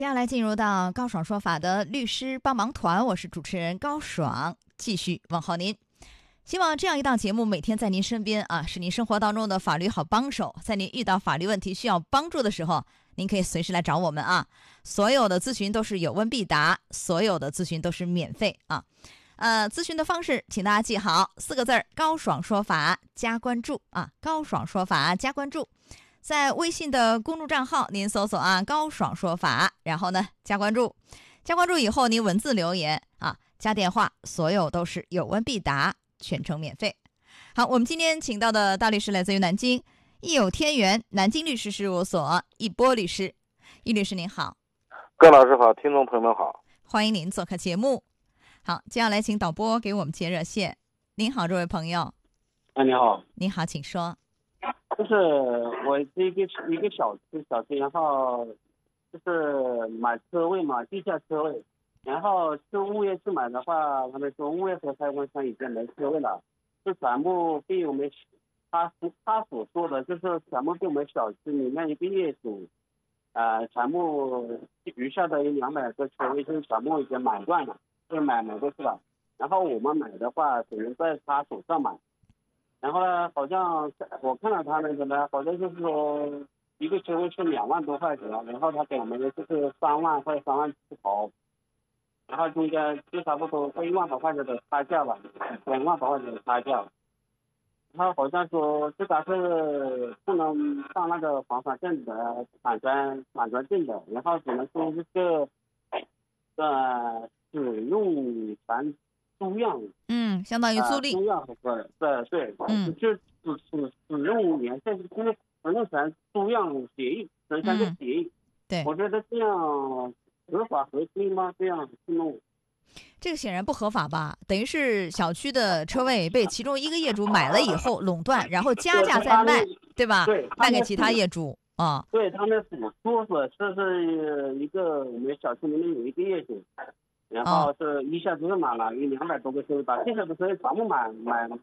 接下来进入到高爽说法的律师帮忙团，我是主持人高爽，继续问候您。希望这样一档节目每天在您身边啊，是您生活当中的法律好帮手。在您遇到法律问题需要帮助的时候，您可以随时来找我们啊。所有的咨询都是有问必答，所有的咨询都是免费啊。咨询的方式请大家记好4个字儿：高爽说法加关注啊，高爽说法加关注。在微信的公众账号您搜索啊高爽说法，然后呢加关注，加关注以后您文字留言啊，加电话，所有都是有问必答，全程免费。好，我们今天请到的大律师来自于南京益友天元南京律师事务所易波律师。易律师您好。 各老师好，听众朋友们好， 欢迎您做客节目。好，接下来请导播给我们接热线。您好，这位朋友。 你好。 您好，请说。 就是我是一个小区，然后就是买车位嘛，地下车位，然后去物业去买的话，他们说物业和开发商已经没车位了，就全部被我们他所说的就是全部被我们小区里面一个业主全部余下的200个车位就是全部已经买断了，就是买过去了，然后我们买的话只能在他手上买。然后呢，好像我看到他那个呢，好像就是说一个车位是2万多块钱，然后他给我们的就是3万或者3万出头，然后中间就差不多1万多块钱的差价吧，2万多块钱的差价。然后好像说这个是不能上那个房产证的产权证的，然后只能说是使用权租赁， 相当于租赁， 租赁对，就是使用年限就是使用权租赁协议，等下个协议。 对， 我觉得这样合法合规吗？这样去弄， 这个显然不合法吧？等于是小区的车位被其中一个业主买了以后垄断，然后加价再卖，对吧？ 对， 卖给其他业主啊。 对，他们所说是一个我们小区里面有一个业主。然后是一下子就买了200多个车位，把这些的车位全部买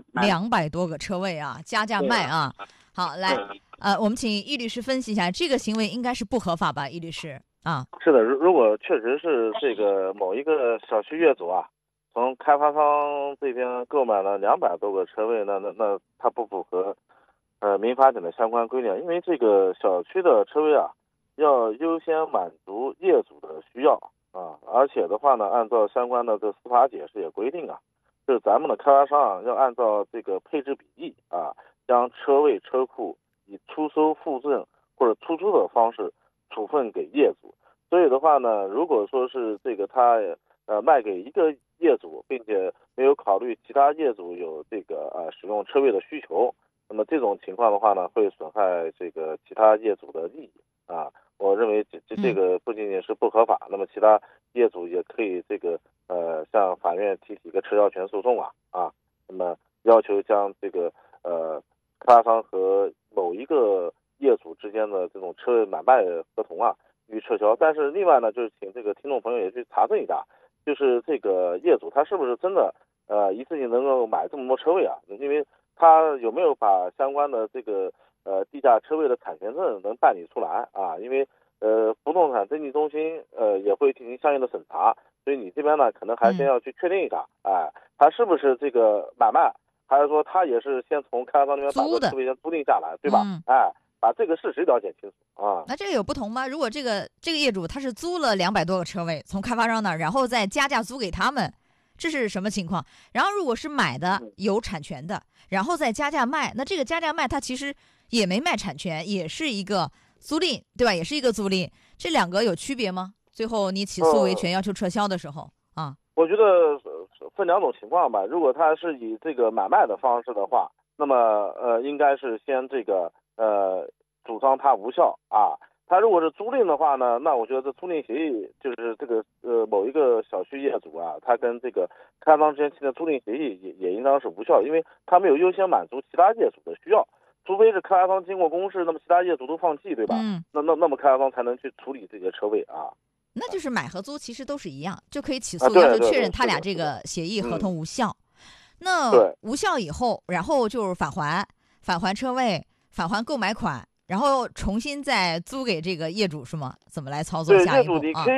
200多个车位啊，加价卖啊。好，来，我们请易律师分析一下，这个行为应该是不合法吧？易律师啊， 是的，如果确实是这个某一个小区业主啊，从开发商这边购买了200多个车位，那他不符合民法典的相关规定，因为这个小区的车位啊，要优先满足业主的需要。而且的话呢，按照相关的这司法解释也规定啊，就是咱们的开发商要按照这个配置比例啊，将车位车库以出收附赠或者出租的方式处分给业主。所以的话呢，如果说是这个他卖给一个业主，并且没有考虑其他业主有这个使用车位的需求，那么这种情况的话呢，会损害这个其他业主的利益啊。我认为这个不仅仅是不合法，那么其他业主也可以这个向法院提起一个撤销权诉讼啊，那么要求将这个开发商和某一个业主之间的这种车位买卖合同啊予以撤销。但是另外呢，就是请这个听众朋友也去查证一下，就是这个业主他是不是真的一次性能够买这么多车位啊？因为他有没有把相关的这个地价车位的产权证能办理出来啊？因为不动产登记中心也会进行相应的审查，所以你这边呢可能还先要去确定一下，他是不是这个买卖，还是说他也是先从开发商那边把这个车位先租赁下来，对吧？把这个事实了解清楚啊。 那这个有不同吗？如果这个业主他是租了200多个车位从开发商那儿，然后再加价租给他们，这是什么情况？然后如果是买的有产权的，然后再加价卖，那这个加价卖它其实也没卖产权，也是一个租赁，对吧？也是一个租赁，这两个有区别吗？最后你起诉维权要求撤销的时候啊， 我觉得分2种情况吧。如果他是以这个买卖的方式的话，那么应该是先这个主张它无效啊。他如果是租赁的话呢，那我觉得这租赁协议就是这个某一个小区业主啊，他跟这个开发商之间签的租赁协议也应当是无效，因为他没有优先满足其他业主的需要。除非是开发商经过公示，那么其他业主都放弃，对吧？那么开发商才能去处理这些车位啊。 那就是买和租其实都是一样，就可以起诉要求确认他俩这个协议合同无效。那无效以后，然后就是返还车位，返还购买款， 然后重新再租给这个业主是吗？怎么来操作对， 下一步啊？